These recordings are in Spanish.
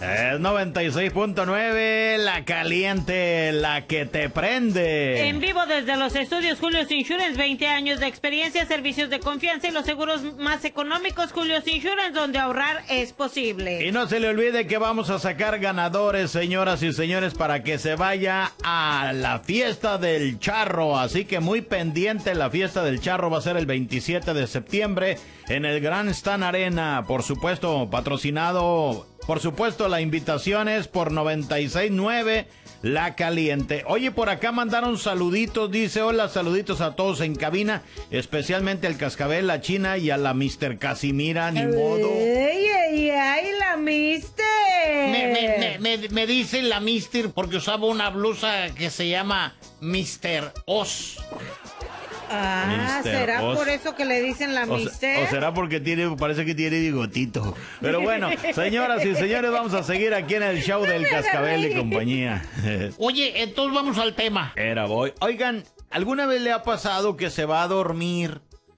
Es 96.9, la caliente, la que te prende. En vivo desde los estudios Julio's Insurance, 20 años de experiencia, servicios de confianza y los seguros más económicos. Julio's Insurance, donde ahorrar es posible. Y no se le olvide que vamos a sacar ganadores, señoras y señores, para que se vaya a la fiesta del charro. Así que muy pendiente, la fiesta del charro va a ser el 27 de septiembre en el Grand Stand Arena. Por supuesto, patrocinado... Por supuesto, la invitación es por 96.9 La Caliente. Oye, por acá mandaron saluditos, dice, hola, saluditos a todos en cabina, especialmente al Cascabel, la China y a la Mr. Casimira, ni modo. ¡Ay, la Mister! Me dicen la Mister porque usaba una blusa que se llama Mr. Oz. Ah, Mister ¿será Oz. por eso que le dicen la Mister? O será porque parece que tiene bigotito. Pero bueno, señoras y señores, vamos a seguir aquí en el show del Cascabel y compañía. Oye, entonces vamos al tema. Oigan, ¿alguna vez le ha pasado que se va a dormir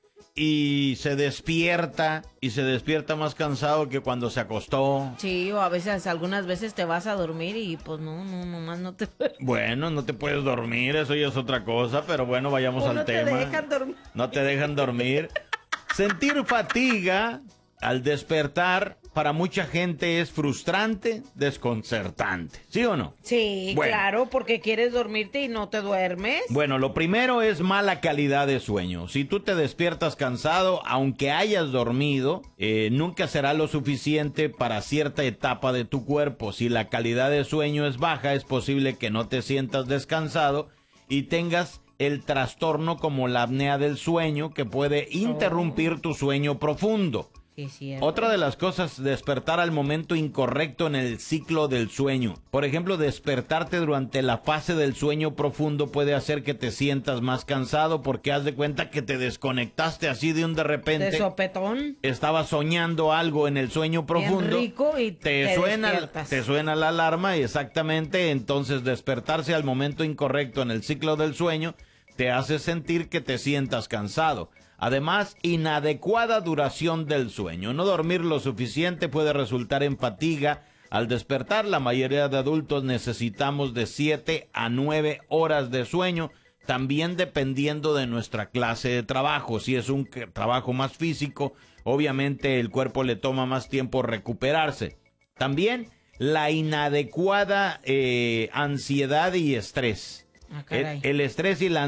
y se despierta más cansado que cuando se acostó? Sí, o a veces, algunas veces te vas a dormir y pues nomás no te... Bueno, no te puedes dormir, eso ya es otra cosa, pero bueno, vayamos al tema. No te dejan dormir. No te dejan dormir. Sentir fatiga al despertar para mucha gente es frustrante, desconcertante, ¿sí o no? Sí, bueno, claro, porque quieres dormirte y no te duermes. Bueno, lo primero es mala calidad de sueño. Si tú te despiertas cansado, aunque hayas dormido, nunca será lo suficiente para cierta etapa de tu cuerpo. Si la calidad de sueño es baja, es posible que no te sientas descansado y tengas el trastorno como la apnea del sueño, que puede interrumpir tu sueño profundo. Sí, otra de las cosas, despertar al momento incorrecto en el ciclo del sueño. Por ejemplo, despertarte durante la fase del sueño profundo puede hacer que te sientas más cansado porque haz de cuenta que te desconectaste así de repente. De sopetón. Estabas soñando algo en el sueño profundo. Bien rico y te suena la alarma y exactamente, entonces despertarse al momento incorrecto en el ciclo del sueño te hace sentir que te sientas cansado. Además, inadecuada duración del sueño. No dormir lo suficiente puede resultar en fatiga. Al despertar, la mayoría de adultos necesitamos de 7 a 9 horas de sueño, también dependiendo de nuestra clase de trabajo. Si es un trabajo más físico, obviamente el cuerpo le toma más tiempo recuperarse. También la inadecuada ansiedad y estrés. Ah, caray. El estrés y la